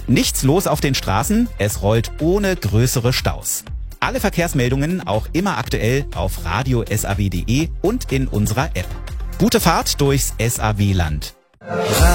Nichts los auf den Straßen, es rollt ohne größere Staus. Alle Verkehrsmeldungen auch immer aktuell auf radio.saw.de und in unserer App. Gute Fahrt durchs SAW-Land.